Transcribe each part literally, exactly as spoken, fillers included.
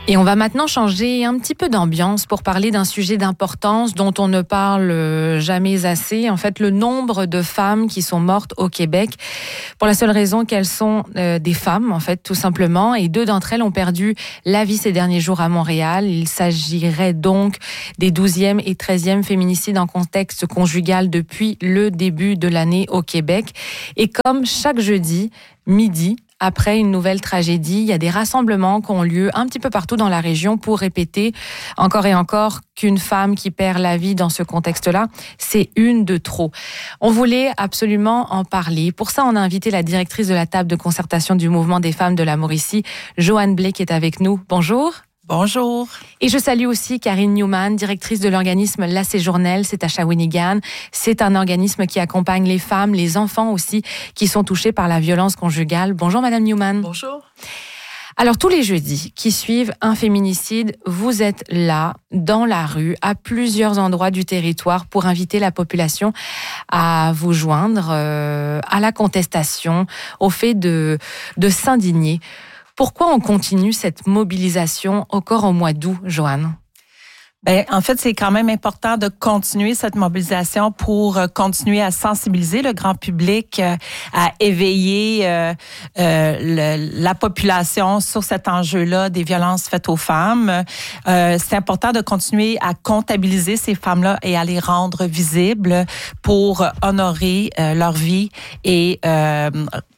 Et on va maintenant changer un petit peu d'ambiance pour parler d'un sujet d'importance dont on ne parle jamais assez. En fait, le nombre de femmes qui sont mortes au Québec pour la seule raison qu'elles sont euh, des femmes, en fait, tout simplement. Et deux d'entre elles ont perdu la vie ces derniers jours à Montréal. Il s'agirait donc des douzième et treizième féminicides en contexte conjugal depuis le début de l'année au Québec. Et comme chaque jeudi, midi, après une nouvelle tragédie, il y a des rassemblements qui ont lieu un petit peu partout dans la région pour répéter encore et encore qu'une femme qui perd la vie dans ce contexte-là, c'est une de trop. On voulait absolument en parler. Pour ça, on a invité la directrice de la table de concertation du mouvement des femmes de la Mauricie, Joanne Blais, qui est avec nous. Bonjour. Bonjour. Et je salue aussi Karine Newman, directrice de l'organisme La Séjournelle, c'est à Shawinigan. C'est un organisme qui accompagne les femmes, les enfants aussi, qui sont touchés par la violence conjugale. Bonjour Madame Newman. Bonjour. Alors tous les jeudis qui suivent un féminicide, vous êtes là, dans la rue, à plusieurs endroits du territoire pour inviter la population à vous joindre euh, à la contestation, au fait de, de s'indigner. Pourquoi on continue cette mobilisation encore au mois d'août, Joanne? Ben, en fait, c'est quand même important de continuer cette mobilisation pour continuer à sensibiliser le grand public, à éveiller euh, euh, le, la population sur cet enjeu-là des violences faites aux femmes. Euh, c'est important de continuer à comptabiliser ces femmes-là et à les rendre visibles pour honorer euh, leur vie et euh,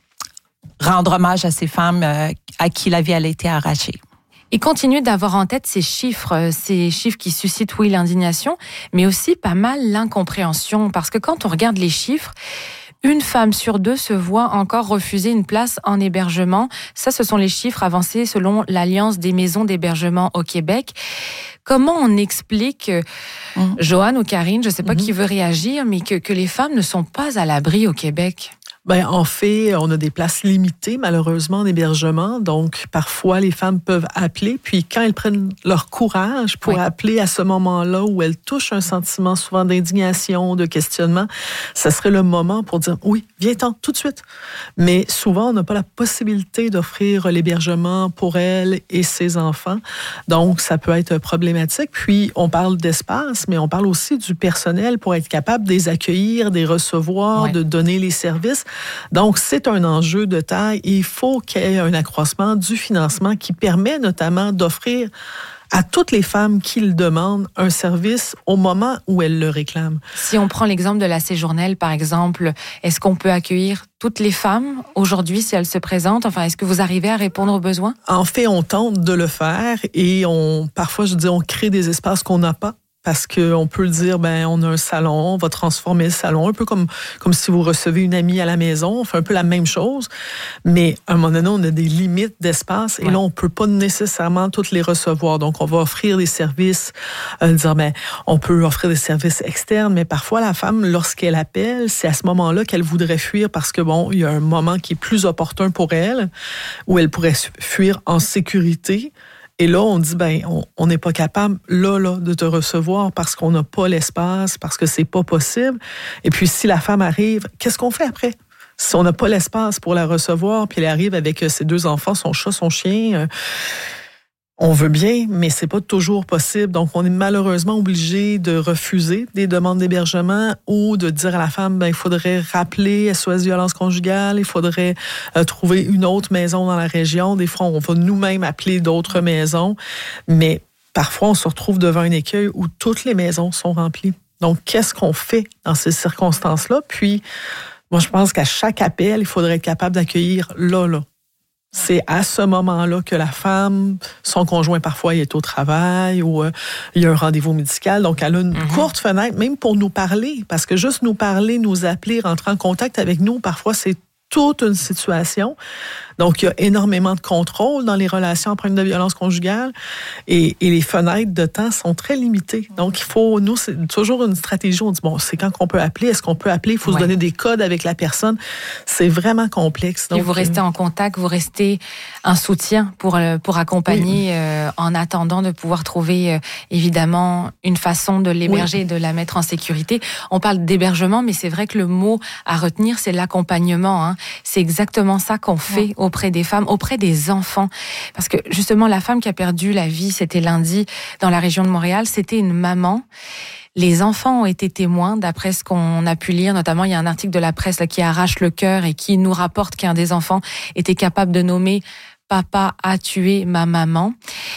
rendre hommage à ces femmes euh, à qui la vie a été arrachée. Et continuer d'avoir en tête ces chiffres, ces chiffres qui suscitent, oui, l'indignation, mais aussi pas mal l'incompréhension. Parce que quand on regarde les chiffres, une femme sur deux se voit encore refuser une place en hébergement. Ça, ce sont les chiffres avancés selon l'Alliance des maisons d'hébergement au Québec. Comment on explique, mmh. Joanne ou Karine, je ne sais pas mmh. qui veut réagir, mais que, que les femmes ne sont pas à l'abri au Québec? Ben, en fait, on a des places limitées, malheureusement, en hébergement. Donc, parfois, les femmes peuvent appeler. Puis, quand elles prennent leur courage pour oui. appeler à ce moment-là où elles touchent un sentiment souvent d'indignation, de questionnement, ça serait le moment pour dire « Oui, viens-t'en, tout de suite ». Mais souvent, on n'a pas la possibilité d'offrir l'hébergement pour elles et ses enfants. Donc, ça peut être problématique. Puis, on parle d'espace, mais on parle aussi du personnel pour être capable de les accueillir, de les recevoir, oui. de donner les services. Donc, c'est un enjeu de taille et il faut qu'il y ait un accroissement du financement qui permet notamment d'offrir à toutes les femmes qui le demandent un service au moment où elles le réclament. Si on prend l'exemple de la Séjournelle, par exemple, est-ce qu'on peut accueillir toutes les femmes aujourd'hui si elles se présentent? Enfin, est-ce que vous arrivez à répondre aux besoins? En fait, on tente de le faire et on, parfois, je dis, on crée des espaces qu'on n'a pas. Parce qu'on peut dire, ben, on a un salon, on va transformer le salon, un peu comme, comme si vous recevez une amie à la maison, on fait un peu la même chose, mais à un moment donné, on a des limites d'espace et ouais. là, on ne peut pas nécessairement toutes les recevoir. Donc, on va offrir des services, euh, dire, ben, on peut offrir des services externes, mais parfois, la femme, lorsqu'elle appelle, c'est à ce moment-là qu'elle voudrait fuir parce que, bon, il y a un moment qui est plus opportun pour elle, où elle pourrait fuir en sécurité. Et là, on dit, ben, on n'est pas capable, là, là, de te recevoir parce qu'on n'a pas l'espace, parce que c'est pas possible. Et puis, si la femme arrive, qu'est-ce qu'on fait après? Si on n'a pas l'espace pour la recevoir, puis elle arrive avec ses deux enfants, son chat, son chien, euh, on veut bien, mais c'est pas toujours possible. Donc, on est malheureusement obligé de refuser des demandes d'hébergement ou de dire à la femme, ben, il faudrait rappeler S O S violence conjugale, il faudrait euh, trouver une autre maison dans la région. Des fois, on va nous-mêmes appeler d'autres maisons, mais parfois, on se retrouve devant un écueil où toutes les maisons sont remplies. Donc, qu'est-ce qu'on fait dans ces circonstances-là? Puis, moi, je pense qu'à chaque appel, il faudrait être capable d'accueillir là, là. C'est à ce moment-là que la femme, son conjoint parfois il est au travail ou euh, il y a un rendez-vous médical. Donc, elle a une mm-hmm. courte fenêtre, même pour nous parler. Parce que juste nous parler, nous appeler, rentrer en contact avec nous, parfois c'est toute une situation. Donc, il y a énormément de contrôle dans les relations empreintes de violence conjugale et, et les fenêtres de temps sont très limitées. Donc, il faut, nous, c'est toujours une stratégie. On dit, bon, c'est quand qu'on peut appeler? Est-ce qu'on peut appeler? Il faut ouais. se donner des codes avec la personne. C'est vraiment complexe. Donc, et vous restez en contact, vous restez un soutien pour, pour accompagner oui. euh, en attendant de pouvoir trouver, euh, évidemment, une façon de l'héberger oui. et de la mettre en sécurité. On parle d'hébergement, mais c'est vrai que le mot à retenir, c'est l'accompagnement. Hein. C'est exactement ça qu'on fait au auprès des femmes, auprès des enfants. Parce que justement, la femme qui a perdu la vie, c'était lundi, dans la région de Montréal, c'était une maman. Les enfants ont été témoins, d'après ce qu'on a pu lire. Notamment, il y a un article de la presse là, qui arrache le cœur et qui nous rapporte qu'un des enfants était capable de nommer « Papa a tué ma maman ».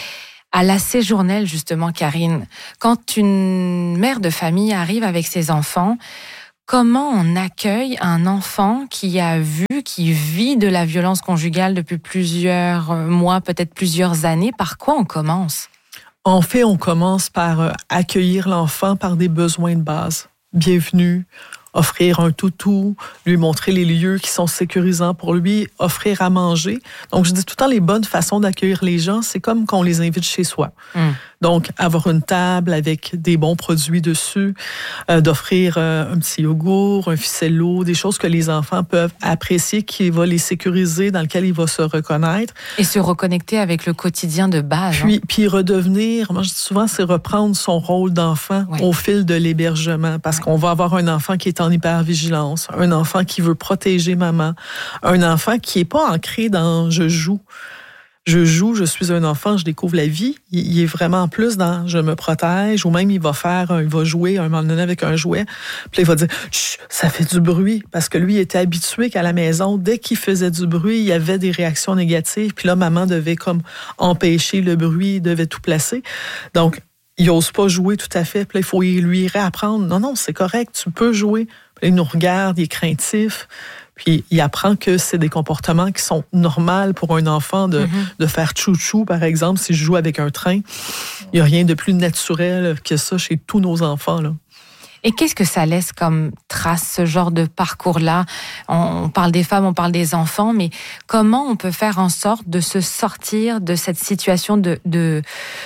À la séjournelle, justement, Karine, quand une mère de famille arrive avec ses enfants, comment on accueille un enfant qui a vu, qui vit de la violence conjugale depuis plusieurs mois, peut-être plusieurs années? Par quoi on commence? En fait, on commence par accueillir l'enfant par des besoins de base. Bienvenue, offrir un toutou, lui montrer les lieux qui sont sécurisants pour lui, offrir à manger. Donc, je dis tout le temps, les bonnes façons d'accueillir les gens, c'est comme qu'on les invite chez soi. Mm. Donc, avoir une table avec des bons produits dessus, euh, d'offrir euh, un petit yogourt, un ficello, des choses que les enfants peuvent apprécier, qui va les sécuriser, dans lequel ils vont se reconnaître. Et se reconnecter avec le quotidien de base. Puis, hein. puis redevenir, moi je dis souvent, c'est reprendre son rôle d'enfant ouais. au fil de l'hébergement, parce ouais. qu'on va avoir un enfant qui est en hypervigilance, un enfant qui veut protéger maman, un enfant qui n'est pas ancré dans « je joue ». Je joue, je suis un enfant, je découvre la vie. Il est vraiment plus dans « je me protège » ou même il va faire, il va jouer un moment donné avec un jouet. Puis là, il va dire « chut, ça fait du bruit » parce que lui il était habitué qu'à la maison, dès qu'il faisait du bruit, il y avait des réactions négatives. Puis là, maman devait comme empêcher le bruit, devait tout placer. Donc, il n'ose pas jouer tout à fait. Puis là, il faut lui réapprendre « non, non, c'est correct, tu peux jouer ». Puis là, il nous regarde, il est craintif. Puis il apprend que c'est des comportements qui sont normaux pour un enfant de, mm-hmm. de faire chou-chou, par exemple, si je joue avec un train. Il n'y a rien de plus naturel que ça chez tous nos enfants, là. Et qu'est-ce que ça laisse comme trace, ce genre de parcours-là? On parle des femmes, on parle des enfants, mais comment on peut faire en sorte de se sortir de cette situation de... de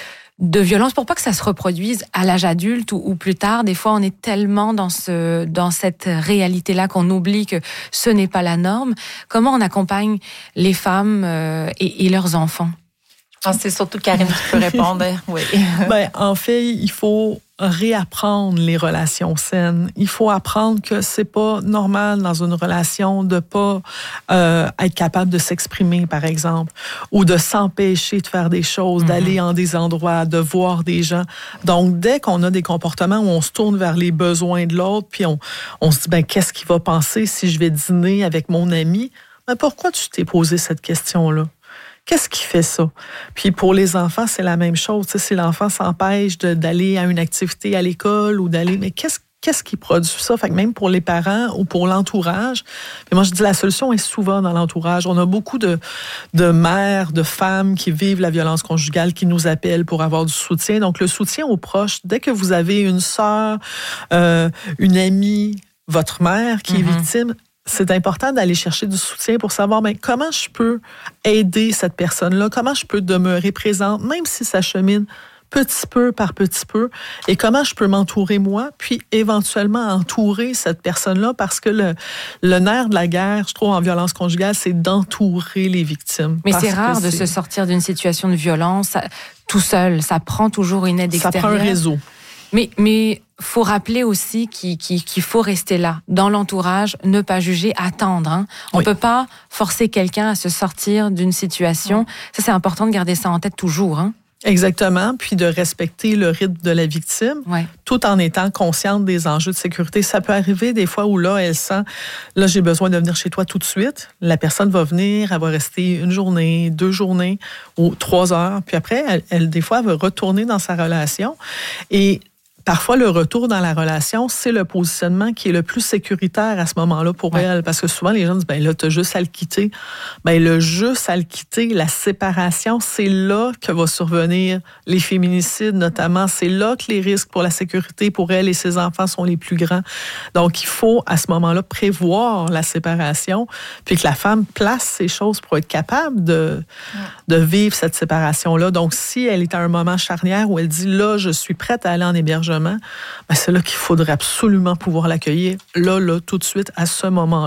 de violence pour pas que ça se reproduise à l'âge adulte ou, ou plus tard. Des fois, on est tellement dans ce dans cette réalité-là qu'on oublie que ce n'est pas la norme. Comment on accompagne les femmes euh, et, et leurs enfants? Je pense que c'est surtout Karine qui peut répondre. Oui. Ben, en fait, il faut réapprendre les relations saines. Il faut apprendre que c'est pas normal dans une relation de pas euh, être capable de s'exprimer, par exemple, ou de s'empêcher de faire des choses, mm-hmm. d'aller en des endroits, de voir des gens. Donc, dès qu'on a des comportements où on se tourne vers les besoins de l'autre, puis on, on se dit, ben, qu'est-ce qu'il va penser si je vais dîner avec mon ami? Ben, pourquoi tu t'es posé cette question-là? Qu'est-ce qui fait ça? Puis pour les enfants, c'est la même chose. Tu sais, si l'enfant s'empêche de, d'aller à une activité à l'école ou d'aller... Mais qu'est-ce, qu'est-ce qui produit ça? Fait que même pour les parents ou pour l'entourage, mais moi je dis la solution est souvent dans l'entourage. On a beaucoup de, de mères, de femmes qui vivent la violence conjugale, qui nous appellent pour avoir du soutien. Donc le soutien aux proches, dès que vous avez une sœur, euh, une amie, votre mère qui mm-hmm. est victime... C'est important d'aller chercher du soutien pour savoir ben, comment je peux aider cette personne-là, comment je peux demeurer présente, même si ça chemine petit peu par petit peu, et comment je peux m'entourer moi, puis éventuellement entourer cette personne-là, parce que le, le nerf de la guerre, je trouve, en violence conjugale, c'est d'entourer les victimes. Mais c'est rare de se sortir d'une situation de violence ça, tout seul. Ça prend toujours une aide extérieure. Ça prend un réseau. Mais mais faut rappeler aussi qu'il, qu'il, qu'il faut rester là, dans l'entourage, ne pas juger, attendre. Hein. On oui. peut pas forcer quelqu'un à se sortir d'une situation. Oui. Ça, c'est important de garder ça en tête toujours. Hein. Exactement, puis de respecter le rythme de la victime, ouais. tout en étant consciente des enjeux de sécurité. Ça peut arriver des fois où là, elle sent, là, j'ai besoin de venir chez toi tout de suite. La personne va venir, elle va rester une journée, deux journées ou trois heures, puis après, elle, elle des fois, elle va retourner dans sa relation. Et parfois, le retour dans la relation, c'est le positionnement qui est le plus sécuritaire à ce moment-là pour ouais. elle. Parce que souvent, les gens disent, ben là, t'as juste à le quitter. Ben, le juste à le quitter, la séparation, c'est là que va survenir les féminicides, notamment. C'est là que les risques pour la sécurité pour elle et ses enfants sont les plus grands. Donc, il faut, à ce moment-là, prévoir la séparation, puis que la femme place ces choses pour être capable de, ouais. de vivre cette séparation-là. Donc, si elle est à un moment charnière où elle dit, là, je suis prête à aller en hébergement, ben c'est là qu'il faudrait absolument pouvoir l'accueillir, là, là, tout de suite, à ce moment-là.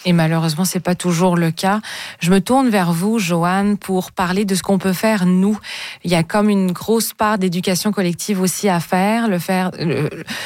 Et malheureusement, c'est pas toujours le cas. Je me tourne vers vous, Joanne, pour parler de ce qu'on peut faire, nous. Il y a comme une grosse part d'éducation collective aussi à faire, le faire, le,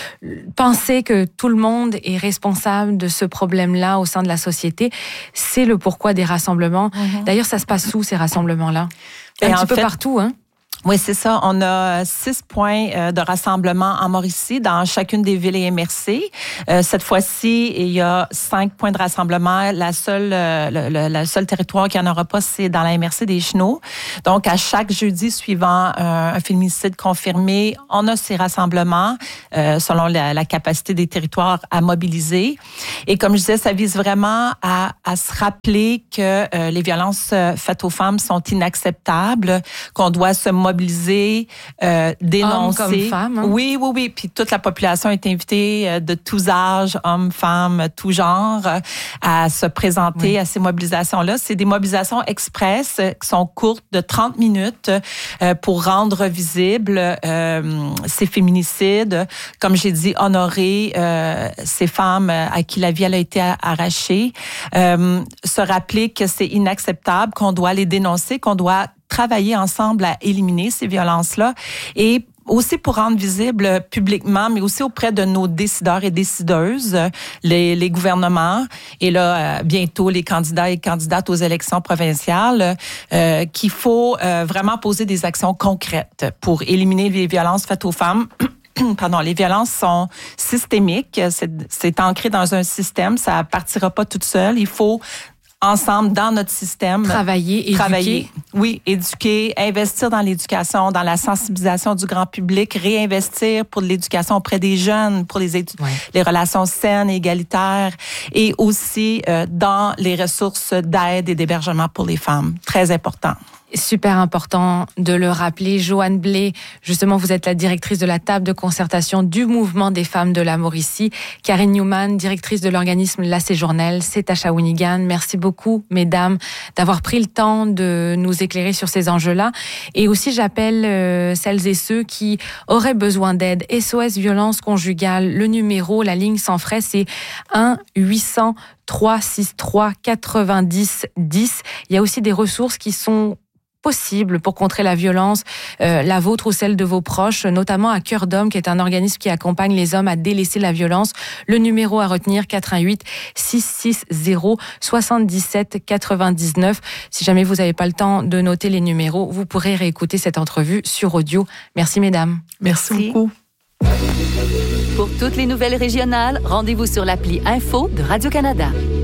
penser que tout le monde est responsable de ce problème-là au sein de la société, c'est le pourquoi des rassemblements. Mm-hmm. D'ailleurs, ça se passe où, ces rassemblements-là? Un petit peu fait, partout, hein? Oui, c'est ça. On a six points de rassemblement en Mauricie, dans chacune des villes et M R C. Euh, cette fois-ci, il y a cinq points de rassemblement. La seule, le, le, le seul territoire qui n'en aura pas, c'est dans la M R C des Chenaux. Donc, à chaque jeudi suivant euh, un féminicide confirmé, on a ces rassemblements euh, selon la, la capacité des territoires à mobiliser. Et comme je disais, ça vise vraiment à, à se rappeler que euh, les violences faites aux femmes sont inacceptables, qu'on doit se mobiliser mobiliser, euh, dénoncer. Hommes comme femmes. Hein? Oui, oui, oui. Puis toute la population est invitée euh, de tous âges, hommes, femmes, tout genre, euh, à se présenter oui. à ces mobilisations-là. C'est des mobilisations express euh, qui sont courtes de trente minutes euh, pour rendre visibles euh, ces féminicides. Comme j'ai dit, honorer euh, ces femmes à qui la vie elle a été arrachée. Euh, se rappeler que c'est inacceptable, qu'on doit les dénoncer, qu'on doit travailler ensemble à éliminer ces violences-là et aussi pour rendre visible publiquement, mais aussi auprès de nos décideurs et décideuses, les, les gouvernements et là, bientôt les candidats et candidates aux élections provinciales, euh, qu'il faut euh, vraiment poser des actions concrètes pour éliminer les violences faites aux femmes. Pardon, les violences sont systémiques, c'est, c'est ancré dans un système, ça partira pas toute seule. Il faut ensemble dans notre système. Travailler, éduquer. Travailler, oui, éduquer, investir dans l'éducation, dans la sensibilisation du grand public, réinvestir pour l'éducation auprès des jeunes, pour les, édu- ouais. les relations saines et égalitaires et aussi euh, dans les ressources d'aide et d'hébergement pour les femmes. Très important. Super important de le rappeler. Joanne Blais, justement, vous êtes la directrice de la table de concertation du mouvement des femmes de la Mauricie. Karine Newman, directrice de l'organisme La Séjournelle, c'est à Shawinigan. Merci beaucoup, mesdames, d'avoir pris le temps de nous éclairer sur ces enjeux-là. Et aussi, j'appelle euh, celles et ceux qui auraient besoin d'aide. S O S Violence Conjugale, le numéro, la ligne sans frais, c'est un huit cents trois cent soixante-trois quatre-vingt-dix dix. Il y a aussi des ressources qui sont possible pour contrer la violence, euh, la vôtre ou celle de vos proches, notamment à Cœur d'Homme, qui est un organisme qui accompagne les hommes à délaisser la violence. Le numéro à retenir, quatre un huit six six zéro soixante-dix-sept quatre-vingt-dix-neuf. Si jamais vous n'avez pas le temps de noter les numéros, vous pourrez réécouter cette entrevue sur audio. Merci, mesdames. Merci, Merci. beaucoup. Pour toutes les nouvelles régionales, rendez-vous sur l'appli Info de Radio-Canada.